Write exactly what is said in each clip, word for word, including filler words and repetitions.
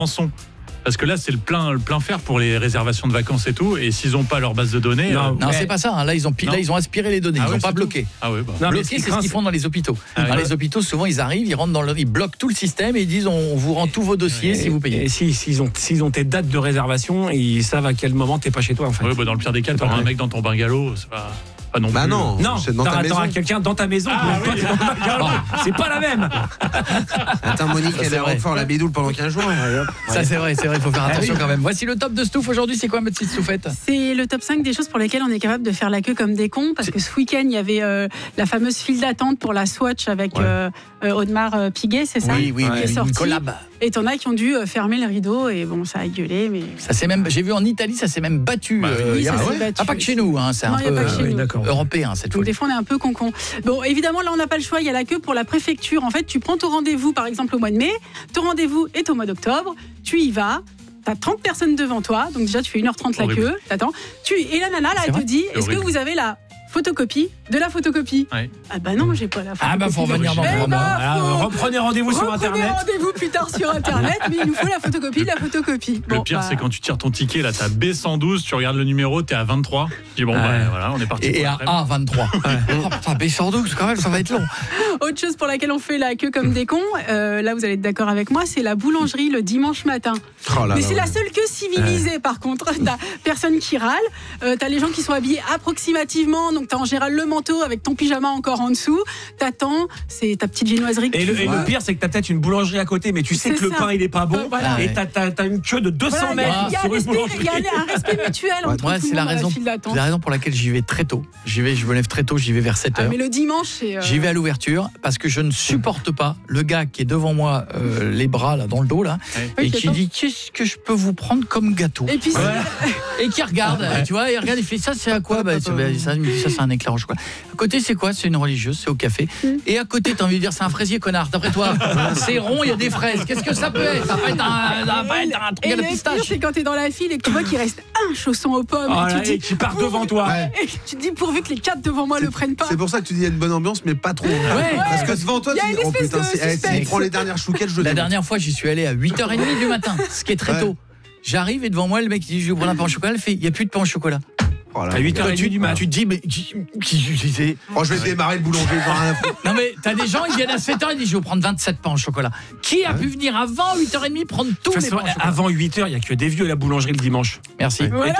Rançon. Parce que là, c'est le plein, le plein fer pour les réservations de vacances et tout. Et s'ils n'ont pas leur base de données. Non, euh, non Ouais. c'est pas ça. Hein. Là, ils ont, là, ils ont aspiré les données. Ah ils n'ont ouais, pas c'est bloqué. tout. Ah ouais, bah. Non, mais bloquer, ce qui c'est craint, ce qu'ils font dans les hôpitaux. Ah dans ouais. les hôpitaux, souvent, ils arrivent, ils rentrent dans le, ils bloquent tout le système et ils disent on vous rend tous vos dossiers Et, si vous payez. et si, s'ils, ont, s'ils ont tes dates de réservation, ils savent à quel moment t'es pas chez toi en fait. Ouais, bah, dans le pire des cas, t'auras un mec dans ton bungalow. C'est pas, pas non Bah plus. non, Non, c'est dans ta t'auras, maison. t'auras quelqu'un dans ta maison. Ah, pour toi, oui. t'es dans le bungalow. C'est pas la même. Attends, Monique, Ça, elle c'est est vrai. fort la bidoule pendant quinze jours. Ça, c'est vrai, c'est vrai, il faut faire Ah attention oui. quand même. Voici le top de Stouff. Aujourd'hui, c'est quoi, ma petite Stouffette? C'est le top cinq des choses pour lesquelles on est capable de faire la queue comme des cons. Parce que ce week-end, il y avait euh, la fameuse file d'attente pour la Swatch avec Ouais. euh, euh, Audemars euh, Piguet, c'est ça? Oui, oui, Qui oui, est une sorti. collab. Et t'en as qui ont dû euh, fermer le rideau. Et bon, ça a gueulé. Mais... Ça s'est même, j'ai vu en Italie, ça s'est même battu. Bah oui, euh, oui, il y a- ça ah s'est ouais battu. Ah, pas que chez nous, hein, c'est Non, un il y a peu pas que euh, chez oui, nous. d'accord. européen cette Donc fois. des fois on est un peu con-con. Bon, évidemment là on n'a pas le choix, il y a la queue pour la préfecture. En fait, tu prends ton rendez-vous par exemple au mois de mai, ton rendez-vous est au mois d'octobre, tu y vas. T'as trente personnes devant toi, donc déjà tu fais une heure trente la Horrible. queue, t'attends. Tu, et la nana là, C'est elle vrai te dit, C'est est-ce que horrible. vous avez la photocopie de la photocopie? Ouais. Ah bah non, j'ai pas la photocopie. Ah bah faut revenir dans Eh trois bah, mois. Ah, faut- reprenez rendez-vous sur Reprenez internet. rendez-vous plus tard sur internet, mais il nous faut la photocopie de la photocopie. Le Bon, pire, bah, c'est quand tu tires ton ticket, là, t'as B cent douze, tu regardes le numéro, t'es à vingt-trois. Tu dis, bon, Ouais. bah voilà, on est parti. Et, pour et à l'après-midi. A vingt-trois. Oh putain, B cent douze, quand même, ça va être long. Autre chose pour laquelle on fait la queue comme des cons, euh, là vous allez être d'accord avec moi, c'est la boulangerie le dimanche matin. Oh là Mais là, c'est ouais. la seule queue civilisée par contre. T'as personne qui râle, euh, t'as les gens qui sont habillés approximativement, donc t'as en général le manteau avec ton pyjama encore en dessous. T'attends, c'est ta petite viennoiserie que Et, tu le, et vois. le pire, c'est que t'as peut-être une boulangerie à côté, mais tu sais C'est que le ça. pain il est pas bon. Euh, voilà. Et t'as, t'as, t'as une queue de deux cents Voilà, il y a- mètres il y a un sur une respect- boulangerie. il y a un- un respect mutuel entre Moi, tout c'est le la monde dans raison, la file d'attente. c'est la raison pour laquelle j'y vais très tôt. J'y vais, je me lève très tôt, j'y vais vers sept Ah, heures. mais le dimanche, c'est. euh, J'y vais à l'ouverture parce que je ne supporte pas le gars qui est devant moi, euh, les bras là dans le dos là, Ouais. et Ok, qui attends. dit qu'est-ce que je peux vous prendre comme gâteau, Et puis, et qui regarde, tu vois, il regarde, il fait ça, c'est à quoi? Bah, c'est- bah, ça, il me dit, ça, c'est un éclair au chocolat. À côté, c'est quoi? C'est une religieuse, c'est au café. Et à côté, t'as envie de dire, c'est un fraisier, connard. D'après toi, c'est rond, il y a des fraises. Qu'est-ce que ça peut être? Ça va pas être un, ça va pas être un truc et à la le pire, pistache. c'est quand t'es dans la file et que tu vois qu'il reste un chausson aux pommes. Oh et là, tu te et dis, qui part devant toi. Ouais. et tu te dis pourvu que les quatre devant moi C'est- le prennent pas. C'est pour ça que tu dis il y a une bonne ambiance, mais pas trop. Ouais. Parce que devant toi, Il y a tu une dis oh espèce putain, de c'est- eh, suspense. s'il prend les dernières chouquettes, je le La démonte. dernière fois, j'y suis allé à huit heures trente du matin, ce qui est très Ouais. tôt. J'arrive et devant moi, le mec il dit, je vais vous prendre un pain au chocolat. Il fait, il n'y a plus de pain au chocolat. Oh là À là. huit heures trente du mat. Tu te dis, mais qui, qui, qui- c'est- Oh, je vais démarrer le boulanger. j'en ai rien à foutre. Non mais t'as des gens, ils viennent à sept heures, ils disent je vais vous prendre vingt-sept pains au chocolat. Qui a pu venir avant huit heures trente prendre tous De toute les façon, pains au chocolat? avant huit heures, il n'y a que des vieux à la boulangerie le dimanche. Merci. Voilà.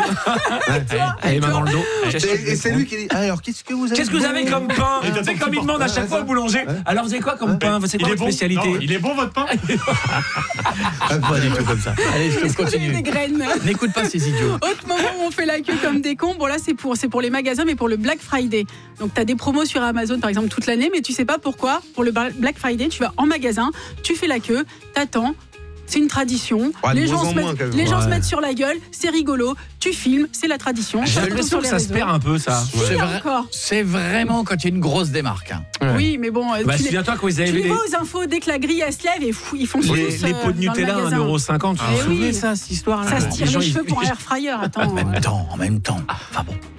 Allez, main dans le dos. Et, et c'est lui qui dit alors qu'est-ce que vous avez Qu'est-ce que vous avez comme pain? Et t'as C'est ton comme petit il demande à porte- chaque ouais, fois ça. au boulanger. Ouais. Alors vous avez quoi comme pain? C'est Il quoi est votre bon. spécialité? Non, il est bon votre pain? Pas du tout comme ça. Allez, je Est-ce te qu'on a continue. des graines? N'écoute pas ces idiots. Autre moment où on fait la queue comme des cons, bon là c'est pour, c'est pour les magasins, mais pour le Black Friday. Donc tu as des promos sur Amazon par exemple toute l'année, mais tu sais pas pourquoi. Pour le Black Friday, tu vas en magasin, tu fais la queue, t'attends. C'est une tradition. Ouais, de les gens, moins se en mettent, moins, quand même. les gens Ouais. se mettent sur la gueule, c'est rigolo. Tu filmes, c'est la tradition. J'ai Ça l'impression tourne que sur ça les se réseaux. perd un peu, ça. Si, C'est vrai. encore. C'est vraiment quand il y a une grosse démarque. hein. Ouais. Oui, mais bon, euh, Bah, tu, les, souviens-toi quand ils tu avaient les les, vois aux infos dès que la grille elle se lève et fou, ils font tous les, les euh, pots de dans le Nutella à un magasin. euro cinquante. Ah Vous vous oui. souvenez ça, cette histoire-là? Ça se tire Les gens, les ils- cheveux pour un air fryer. Attends. En même temps, en même temps. Enfin bon.